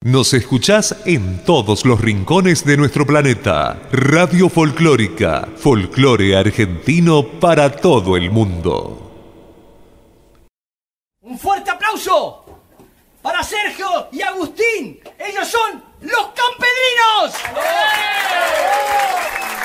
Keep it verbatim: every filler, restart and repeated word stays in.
Nos escuchás en todos los rincones de nuestro planeta. Radio Folclórica, folclore argentino para todo el mundo. Un fuerte aplauso para Sergio y Agustín. Ellos son los Campedrinos.